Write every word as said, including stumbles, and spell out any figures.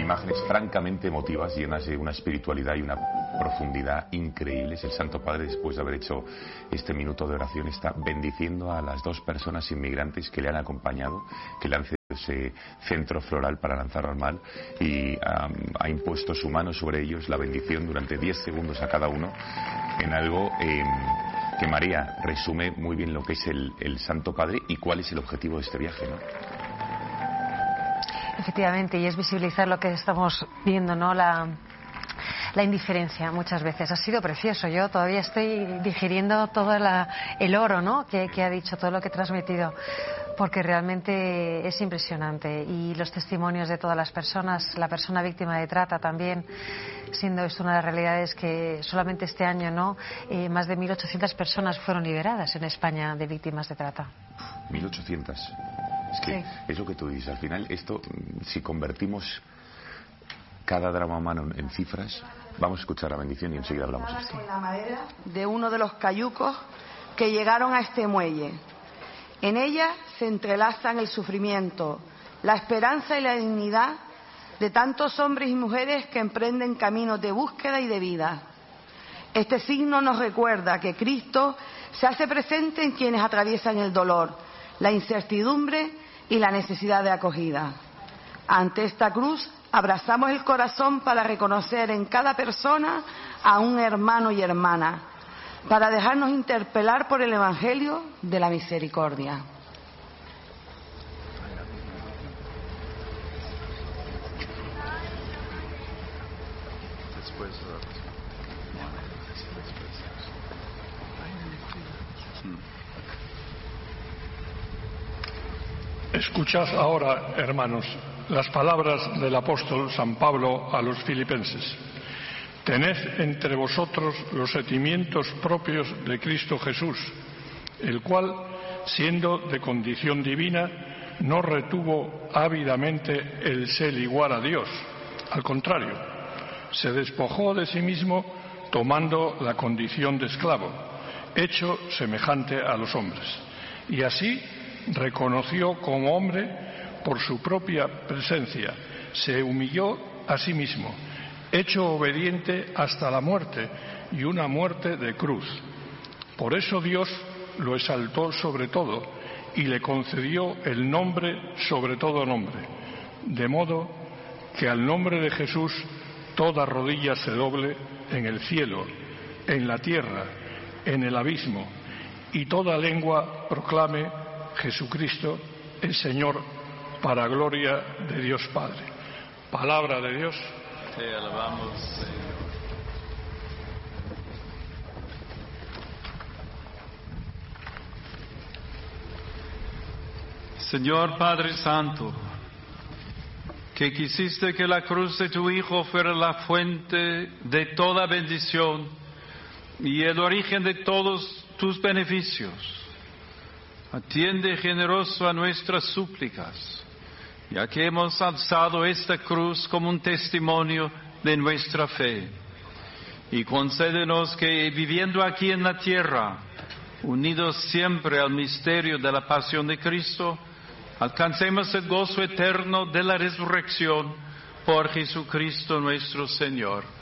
imágenes francamente emotivas, llenas de una espiritualidad y una profundidad increíbles. El Santo Padre, después de haber hecho este minuto de oración, está bendiciendo a las dos personas inmigrantes que le han acompañado, que le han cedido ese centro floral para lanzarlo al mar, y um, ha impuesto su mano sobre ellos, la bendición durante diez segundos a cada uno, en algo eh, que María resume muy bien lo que es el, el Santo Padre y cuál es el objetivo de este viaje, ¿no? Efectivamente, y es visibilizar lo que estamos viendo, ¿no? La, la indiferencia muchas veces. Ha sido precioso. Yo todavía estoy digiriendo todo la, el oro, ¿no? que, que ha dicho, todo lo que ha transmitido, porque realmente es impresionante. Y los testimonios de todas las personas, la persona víctima de trata también, siendo esto una de las realidades que solamente este año, ¿no? Eh, más de mil ochocientas personas fueron liberadas en España de víctimas de trata. mil ochocientas. Es que sí, es lo que tú dices. Al final, esto, si convertimos cada drama humano en cifras, vamos a escuchar la bendición y enseguida hablamos de esto. En la madera de uno de los cayucos que llegaron a este muelle. En ella se entrelazan el sufrimiento, la esperanza y la dignidad de tantos hombres y mujeres que emprenden caminos de búsqueda y de vida. Este signo nos recuerda que Cristo se hace presente en quienes atraviesan el dolor, la incertidumbre y la necesidad de acogida. Ante esta cruz, abrazamos el corazón para reconocer en cada persona a un hermano y hermana, para dejarnos interpelar por el Evangelio de la misericordia. Escuchad ahora, hermanos, las palabras del apóstol San Pablo a los filipenses. Tened entre vosotros los sentimientos propios de Cristo Jesús, el cual, siendo de condición divina, no retuvo ávidamente el ser igual a Dios. Al contrario, se despojó de sí mismo tomando la condición de esclavo, hecho semejante a los hombres. Y así reconoció como hombre por su propia presencia, se humilló a sí mismo, hecho obediente hasta la muerte, y una muerte de cruz. Por eso Dios lo exaltó sobre todo y le concedió el nombre sobre todo nombre, de modo que al nombre de Jesús toda rodilla se doble en el cielo, en la tierra, en el abismo, y toda lengua proclame: Jesucristo es Señor, para gloria de Dios Padre. Palabra de Dios. Te alabamos, Señor. Señor Padre Santo, que quisiste que la cruz de tu Hijo fuera la fuente de toda bendición y el origen de todos tus beneficios, atiende generoso a nuestras súplicas, ya que hemos alzado esta cruz como un testimonio de nuestra fe, y concédenos que, viviendo aquí en la tierra, unidos siempre al misterio de la pasión de Cristo, alcancemos el gozo eterno de la resurrección por Jesucristo nuestro Señor.